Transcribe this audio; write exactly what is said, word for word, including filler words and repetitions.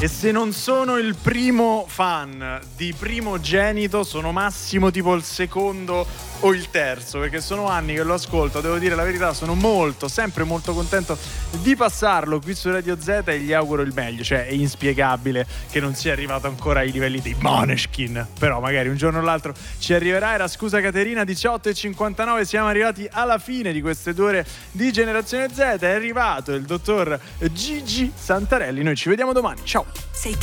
E se non sono il primo fan di Primogenito, sono massimo tipo il secondo o il terzo, perché sono anni che lo ascolto, devo dire la verità, sono molto, sempre molto contento di passarlo qui su Radio Z e gli auguro il meglio. Cioè è inspiegabile che non sia arrivato ancora ai livelli dei Måneskin, però magari un giorno o l'altro ci arriverà. Era Scusa Caterina, diciotto e cinquantanove, siamo arrivati alla fine di queste due ore di Generazione Z. È arrivato il dottor Gigi Santarelli, noi ci vediamo domani, ciao.